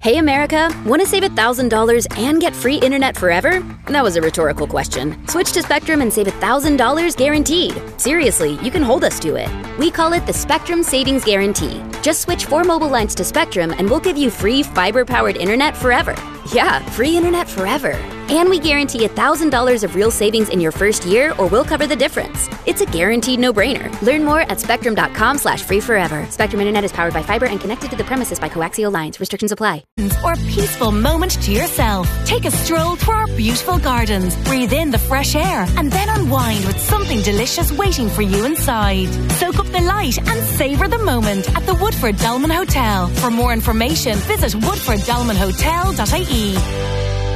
Hey America, want to save $1,000 and get free internet forever? That was a rhetorical question. Switch to Spectrum and save $1,000 guaranteed. Seriously, you can hold us to it. We call it the Spectrum Savings Guarantee. Just switch 4 mobile lines to Spectrum and we'll give you free fiber-powered internet forever. Yeah, free internet forever. And we guarantee $1,000 of real savings in your first year or we'll cover the difference. It's a guaranteed no-brainer. Learn more at spectrum.com/free forever. Spectrum Internet is powered by fiber and connected to the premises by coaxial lines. Restrictions apply. Or peaceful moment to yourself. Take a stroll through our beautiful gardens, breathe in the fresh air, and then unwind with something delicious waiting for you inside. Soak up the light and savour the moment at the Woodford Dolman Hotel. For more information, visit woodforddolmanhotel.ie.